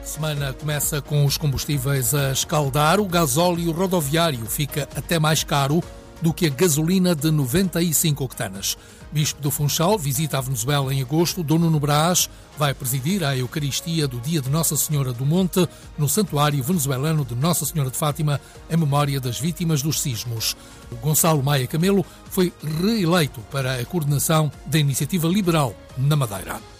Semana começa com os combustíveis a escaldar. O gasóleo rodoviário fica até mais caro do que a gasolina de 95 octanas. Bispo do Funchal visita a Venezuela em agosto. Dom Nuno Brás vai presidir a Eucaristia do Dia de Nossa Senhora do Monte no Santuário Venezuelano de Nossa Senhora de Fátima, em memória das vítimas dos sismos. O Gonçalo Maia Camelo foi reeleito para a coordenação da Iniciativa Liberal na Madeira.